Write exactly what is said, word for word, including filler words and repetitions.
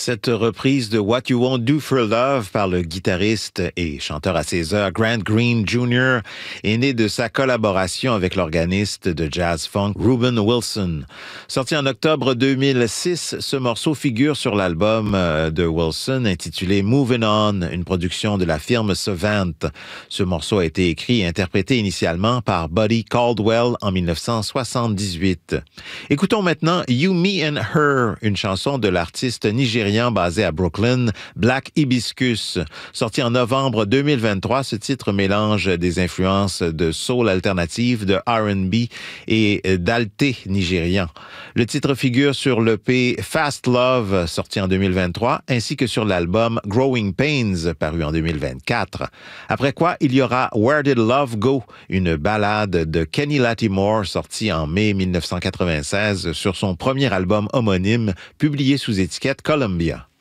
Cette reprise de What You Won't Do for Love par le guitariste et chanteur à ses heures Grant Green junior est née de sa collaboration avec l'organiste de jazz-funk Reuben Wilson. Sorti en octobre deux mille six, ce morceau figure sur l'album de Wilson intitulé Moving On, une production de la firme Savant. Ce morceau a été écrit et interprété initialement par Buddy Caldwell en dix-neuf cent soixante-dix-huit. Écoutons maintenant You, Me and Her, une chanson de l'artiste nigérien basé à Brooklyn, Black Hibiscus. Sorti en novembre deux mille vingt-trois, ce titre mélange des influences de soul alternative, de R and B et d'alté nigérian. Le titre figure sur l'E P Fast Love, sorti en deux mille vingt-trois, ainsi que sur l'album Growing Pains, paru en deux mille vingt-quatre. Après quoi, il y aura Where Did Love Go, une ballade de Kenny Lattimore, sortie en mai dix-neuf cent quatre-vingt-seize sur son premier album homonyme, publié sous étiquette Columbia.